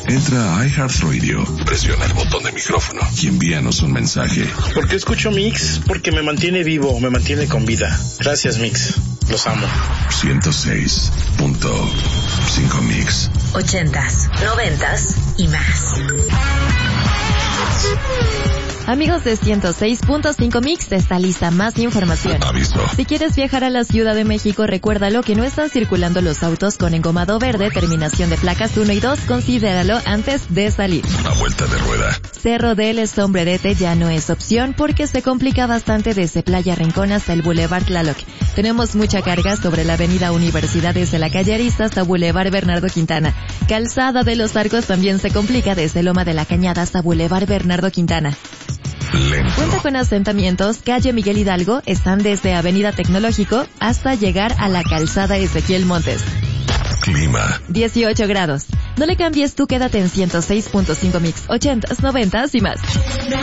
Entra a iHeartRadio, presiona el botón de micrófono y envíanos un mensaje. ¿Por qué escucho Mix? Porque me mantiene vivo, me mantiene con vida. Gracias, Mix. Los amo. 106.5 Mix. 80s, 90s y más. Amigos de 106.5 Mix, está lista más información. Aviso. Si quieres viajar a la Ciudad de México, recuérdalo que no están circulando los autos con engomado verde, terminación de placas 1 y 2, considéralo antes de salir. Una vuelta de rueda. Cerro del Sombrerete ya no es opción porque se complica bastante desde Playa Rincón hasta el Boulevard Tlaloc. Tenemos mucha carga sobre la avenida Universidad desde la calle Arista hasta Boulevard Bernardo Quintana. Calzada de los Arcos también se complica desde Loma de la Cañada hasta Boulevard Bernardo Quintana. Lento. Cuenta con asentamientos, calle Miguel Hidalgo, están desde Avenida Tecnológico hasta llegar a la calzada Ezequiel Montes. Clima. 18 grados. No le cambies, tú quédate en 106.5 Mix, 80s, 90s y más.